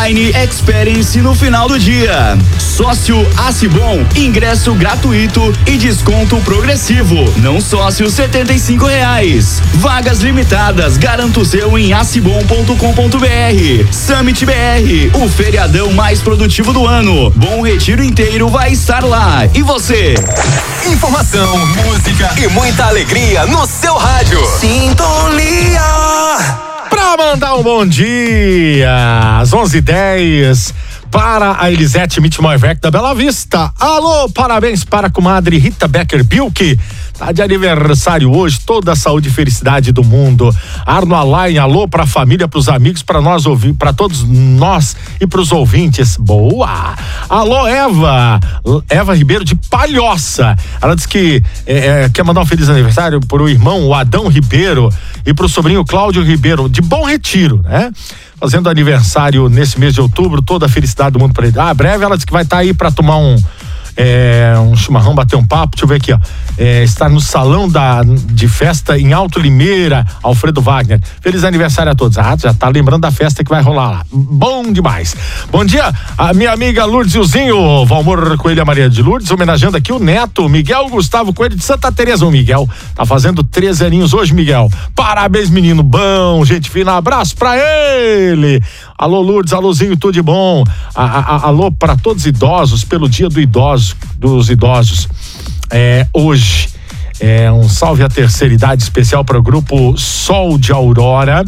Wine Experience no final do dia. Sócio Acibon, ingresso gratuito e desconto progressivo. Não sócio R$75. Vagas limitadas, garanto o seu em acibon.com.br. Summit BR, o feriadão mais produtivo do ano. Bom Retiro inteiro vai estar lá. E você? Informação, música e muita alegria no seu rádio. Sintonia. Pra mandar um bom dia, às 11h10, para a Elisete Mitmoivec da Bela Vista. Alô, parabéns para a comadre Rita Becker-Bilk. Tá de aniversário hoje, toda a saúde e felicidade do mundo. Arno Alain, alô pra família, pros amigos, pra nós ouvir, pra todos nós e pros ouvintes. Boa! Alô, Eva Ribeiro de Palhoça. Ela disse que quer mandar um feliz aniversário pro irmão, o Adão Ribeiro, e pro sobrinho Cláudio Ribeiro, de Bom Retiro, né? Fazendo aniversário nesse mês de outubro, toda a felicidade do mundo pra ele. Breve ela disse que vai estar aí pra tomar um chimarrão, bater um papo. Deixa eu ver aqui, ó. Está no salão de festa em Alto Limeira, Alfredo Wagner. Feliz aniversário a todos. Já tá lembrando da festa que vai rolar lá. Bom demais. Bom dia, a minha amiga Lourdes Zilzinho, Valmor Coelho, a Maria de Lourdes, homenageando aqui o neto, Miguel Gustavo Coelho de Santa Teresa. O Miguel tá fazendo 13 aninhos hoje, Miguel. Parabéns, menino bom, gente fina, abraço pra ele. Alô, Lourdes, alôzinho, tudo de bom. Alô pra todos idosos, pelo dia dos idosos. Hoje um salve à terceira idade especial para o grupo Sol de Aurora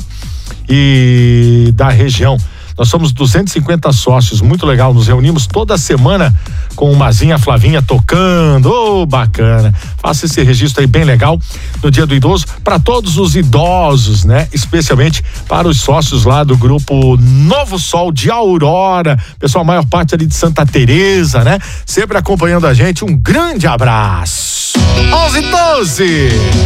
e da região. Nós somos 250 sócios, muito legal, nos reunimos toda semana com o Mazinha, a Flavinha tocando, bacana. Faça esse registro aí bem legal no Dia do Idoso, para todos os idosos, né? Especialmente para os sócios lá do grupo Novo Sol de Aurora, pessoal, a maior parte ali de Santa Teresa, né? Sempre acompanhando a gente, um grande abraço. 11h12.